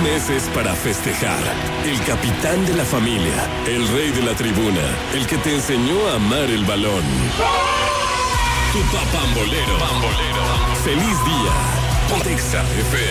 meses para festejar. El capitán de la familia, el rey de la tribuna, el que te enseñó a amar el balón. Tu papambolero. ¡Feliz día! Por Exa FM.